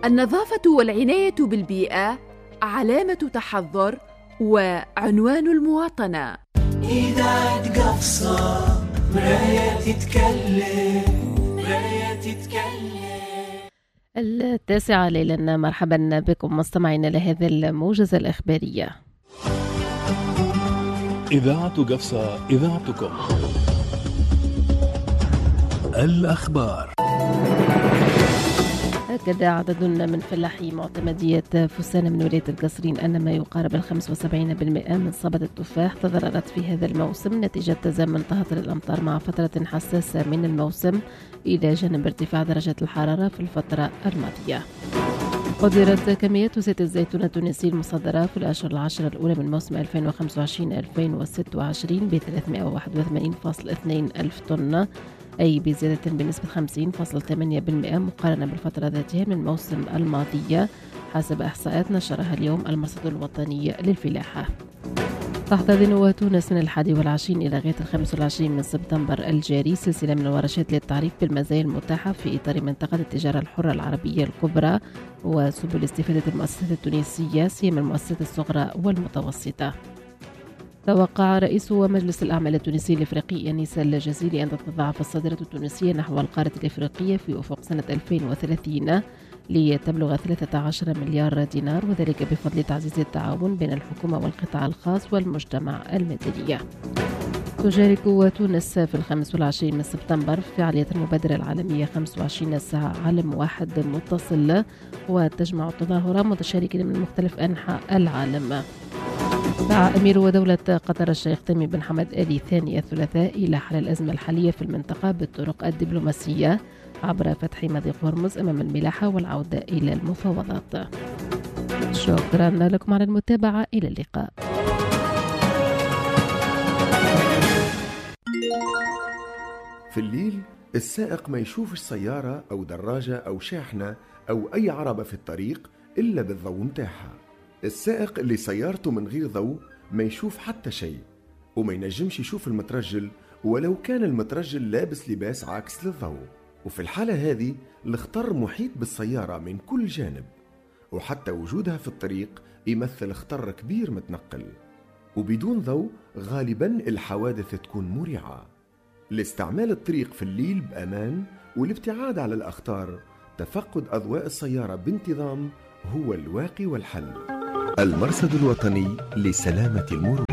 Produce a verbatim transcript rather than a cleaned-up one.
النظافة والعناية بالبيئة علامة تحضر وعنوان المواطنة. إذاعة قفصة مراية تتكلم مراية تتكلم. التاسعة ليلا، مرحبا بكم مستمعين لهذه الموجزة الإخبارية. إذاعة قفصة، إذاعتكم. الأخبار. أكد عدد من فلاحي معتمدية فسان من ولاية القصرين أن ما يقارب الخمسة وسبعين بالمئة من صبة التفاح تضررت في هذا الموسم نتيجة تزامن تهطل الأمطار مع فترة حساسة من الموسم، إلى جانب ارتفاع درجة الحرارة في الفترة الماضية. قدرت كميات زيت الزيتون التونسي المصدرة في الأشهر العشرة الأولى من موسم ألفين وخمسة وعشرين ألفين وستة وعشرين ب ثلاثمئة وواحد وثمانين فاصلة اثنين ألف طن، أي بزيادة بنسبة خمسين فاصلة ثمانية بالمئة مقارنة بالفترة ذاتها من الموسم الماضية، حسب إحصاءات نشرها اليوم المرصد الوطني للفلاحة. تحتضن تونس من الحادي والعشرين إلى غاية الخامس والعشرين من سبتمبر الجاري سلسلة من الورشات للتعريف بالمزايا المتاحة في إطار منطقة التجارة الحرة العربية الكبرى وسبل استفادة المؤسسات التونسية، سيما المؤسسات الصغرى والمتوسطة. توقع رئيس مجلس الأعمال التونسي الإفريقي أنيس الجزيري أن تتضاعف الصادرات التونسية نحو القارة الإفريقية في أفق سنة ألفين وثلاثين لتبلغ ثلاثة عشر مليار دينار، وذلك بفضل تعزيز التعاون بين الحكومة والقطاع الخاص والمجتمع المدني. تشارك تونس في الخامس والعشرين من سبتمبر في فعالية المبادرة العالمية خمسة وعشرين ساعة عالم واحد متصل، وتجمع التظاهرة متشاركين من مختلف أنحاء العالم. دعا أمير دولة قطر الشيخ تميم بن حمد آل ثاني الثلاثاء إلى حل الأزمة الحالية في المنطقة بالطرق الدبلوماسية عبر فتح مضيق هرمز أمام الملاحة والعودة إلى المفاوضات. شكرا لكم على المتابعة، إلى اللقاء. في الليل السائق ما يشوفش سيارة أو دراجة أو شاحنة أو أي عربة في الطريق إلا بالضوء متاعها. السائق اللي سيارته من غير ضوء ما يشوف حتى شيء، وما ينجمش يشوف المترجل ولو كان المترجل لابس لباس عاكس للضوء. وفي الحالة هذه الخطر محيط بالسيارة من كل جانب، وحتى وجودها في الطريق يمثل خطر كبير متنقل. وبدون ضوء غالبا الحوادث تكون مريعة. لاستعمال الطريق في الليل بأمان والابتعاد على الأخطار، تفقد أضواء السيارة بانتظام هو الواقي والحل. المرصد الوطني لسلامة المرور.